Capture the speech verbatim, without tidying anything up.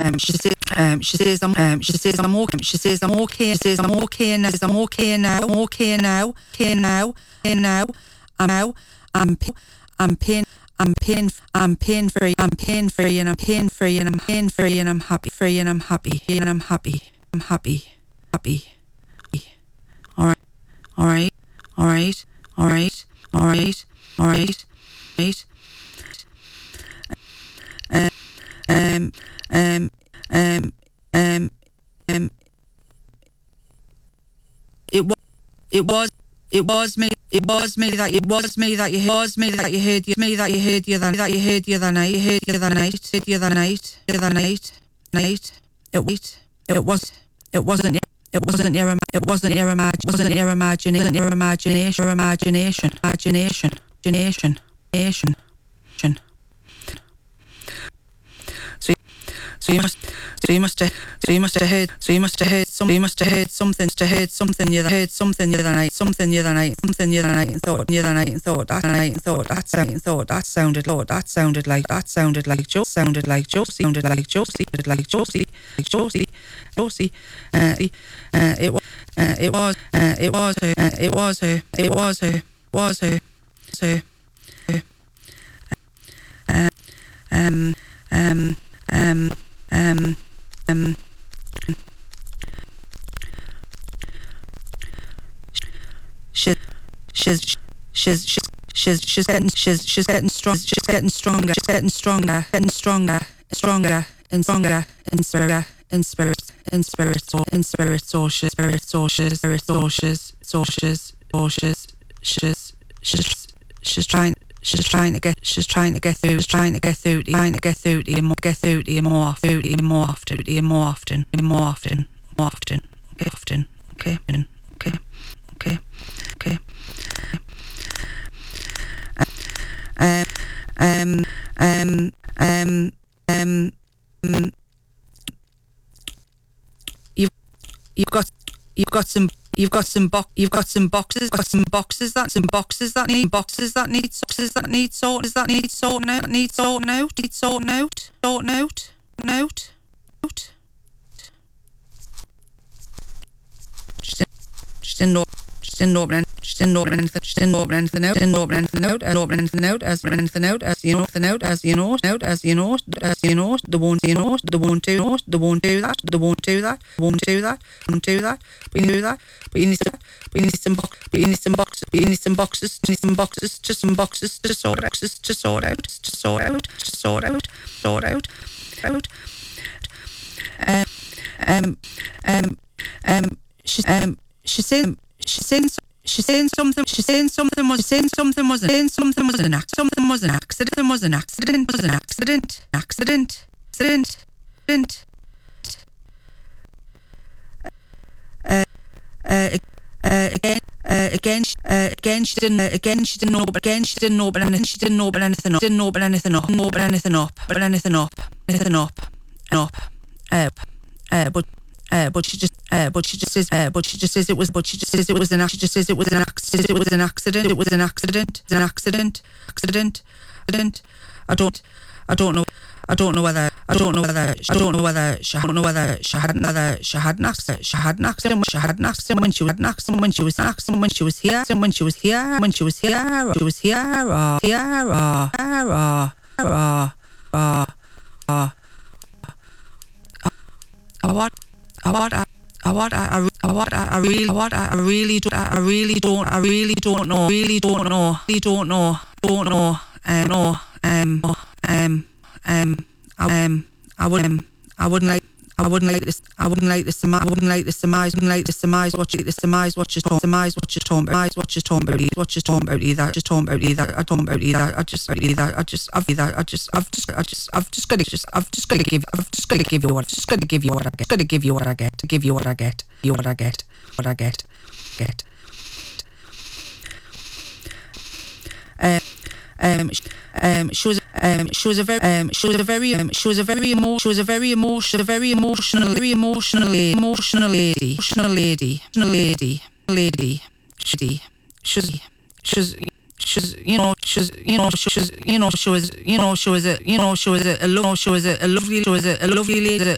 um, she says, um, she says, I'm, um, she says, I'm okay. She says, I'm okay. She says, I'm okay now. I'm okay now. I'm okay now. Okay now. Okay now. I'm out. I'm, p- I'm pain. I'm pain. I'm pain free. I'm pain free, and I'm pain free, and I'm pain free, and I'm happy free, and I'm happy, and I'm happy. I'm happy. Happy. All right. All right. All right. All right. All right. All right. Right. Um. Um. Um. Um. Um. Um. It was. It was. It was me. It was me that. It was me that you. It was me that you heard. Me that you heard the other. That you heard the other night. You heard the other night. The other night. The other night. Night. It was. It was. It wasn't. It wasn't your. It wasn't your imagine. Wasn't your imagination. Your imagination. Your imagination. Imagination. Imagination. Imagination. So. So you must, so you must have, so you must have heard, so you must have heard some, you must have heard something, to heard something the other, heard something the other night, something the other night, something the other night, and thought the other night, and thought that night, and thought that sound, and thought that sounded, Lord, that sounded like, that sounded like Joe, sounded like Josie, sounded like Josie, sounded like Josie, like Josie, Josie, uh, uh, it was, uh, it was, uh, it was her, uh, it was her, it was her, was her, so, uh, um, um, um. Um, um, she, she's, she's, she's, she's, she's getting, she's, she's getting strong, she's getting stronger, she's getting stronger, getting stronger, stronger, and stronger, in spirit, in spirit, in spirit, so, in spirit, so she's, spirit, so she's, spirit, so she's, so she's, so she's, she's, she's, she's trying. She's trying to get. She's trying to get through. She's trying to get through. Trying to get through to you more. Get through to you more. Through to you more often. To you more often. More often. More often. Okay. Often. Okay. Okay. Okay. Okay. Um. Um. Um. Um. Um. um you've you've got you've got some. You've got some bo- You've got some boxes. Got some boxes that some boxes that need boxes that need boxes that need sorting that need sorting out. Need sorting out. Need sorting out. Sorting out. Out. Out. She didn't. She didn't know. She didn't open. She didn't open anything. She didn't open anything out. Didn't open anything out. As open anything out. As anything out. As you know. Anything out. As you know. Out. As you know. As you know. The won't. You know. The won't do. The won't do that. The won't do that. Won't do that. Won't do that. But you do that. But you need some. But you need some. But you need some boxes. But you need some boxes. You need some boxes. Just some boxes. Just sort out. Just just sort out. Just sort out. Just sort out. Sort out. Out. Um. Um. Um. Um. She's. Um. She's saying. She's saying. She's saying something. She's saying something was. Saying something wasn't. Saying something was an accident. Something was an accident. Something was an accident. Was an accident. Accident. Accident. Accident. Uh. Uh. Uh. Again. Uh. Again. Uh. Again. She didn't. Uh, again. She didn't know. But again. She didn't know. But anything. She didn't know. But anything up. Didn't know. But anything up. Know. But anything up. But anything up. Anything up. Up. Up. Uh. But. Uh, but she just, uh, but she just says, uh, but she just says it was, but she just says it was an, she just says it was an accident, it was an accident, it was an accident, an accident, accident, accident. I don't, I don't know, I don't know whether, I don't know whether, I don't know whether, she, I don't know whether she had another, she had an accident, she had an accident, she had an accident when she had an accident when she was an accident when she was here, when she was here, when she was here, or she was here, or here, or here, or or or or or what? I what I, I what I, I what I, I really what I, I really do I really don't I really don't know really don't know really don't know don't know um no um um um I um I wouldn't I wouldn't like I wouldn't like this I wouldn't like this I wouldn't like this surmise wouldn't like this surmise what you this surmise what you talk surmise what you talking about what you talking about what you talking about either just talking about either I talking about either I just either I just I've either I just I've just I just I've just got to just I've just got to give I've just got to give you what just got to give you what I get got to give you what I get to give you what I get you what I get what I get get uh, um um she was um she was a very um she was a very um she was a very emo she was a very emotional very emotional very emotional emotional lady emotional lady lady lady she she's she's she's you know she's you know she's you know she was you know she was a you know she was a, a lo- she was a, a lovely she was a, a lovely lady